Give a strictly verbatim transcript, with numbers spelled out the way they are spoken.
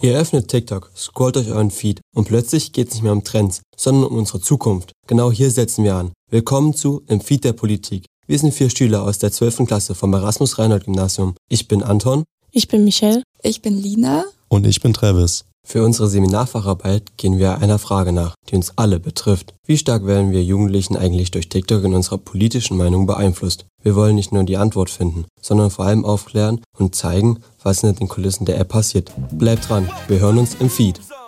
Ihr öffnet TikTok, scrollt durch euren Feed und plötzlich geht es nicht mehr um Trends, sondern um unsere Zukunft. Genau hier setzen wir an. Willkommen zu Im Feed der Politik. Wir sind vier Schüler aus der zwölften Klasse vom Erasmus-Reinhold-Gymnasium. Ich bin Anton. Ich bin Michelle. Ich bin Lina. Und ich bin Travis. Für unsere Seminarfacharbeit gehen wir einer Frage nach, die uns alle betrifft. Wie stark werden wir Jugendlichen eigentlich durch TikTok in unserer politischen Meinung beeinflusst? Wir wollen nicht nur die Antwort finden, sondern vor allem aufklären und zeigen, was hinter den Kulissen der App passiert. Bleibt dran, wir hören uns im Feed.